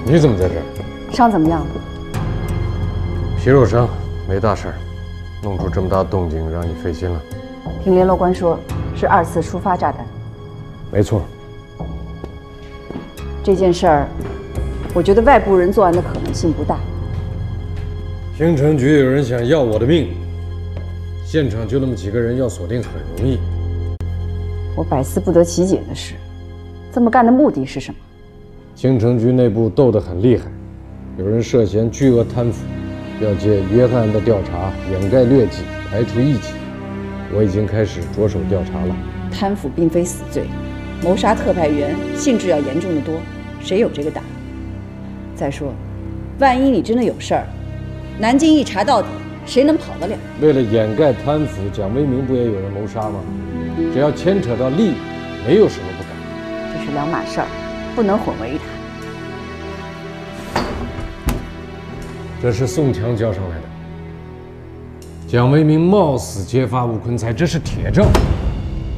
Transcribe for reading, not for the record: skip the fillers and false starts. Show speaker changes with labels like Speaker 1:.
Speaker 1: 你怎么在这儿？
Speaker 2: 伤怎么样了？
Speaker 1: 皮肉伤，没大事儿。弄出这么大动静，让你费心了。
Speaker 2: 听联络官说，是2次抒发炸弹。
Speaker 1: 没错。
Speaker 2: 这件事儿，我觉得外部人作案的可能性不大。
Speaker 1: 京城局有人想要我的命，现场就那么几个人，要锁定很容易。
Speaker 2: 我百思不得其解的是，这么干的目的是什么？
Speaker 1: 京城局内部斗得很厉害，有人涉嫌巨额贪腐，要借约翰的调查掩盖劣迹，排除异己。我已经开始着手调查了。
Speaker 2: 贪腐并非死罪，谋杀特派员性质要严重的多，谁有这个胆？再说，万一你真的有事儿，南京一查到底，谁能跑得了？
Speaker 1: 为了掩盖贪腐，蒋维明不也有人谋杀吗？只要牵扯到利益，没有什么不敢。
Speaker 2: 这是两码事儿，不能混为一谈。
Speaker 1: 这是宋强交上来的。蒋维明冒死揭发吴坤才，这是铁证。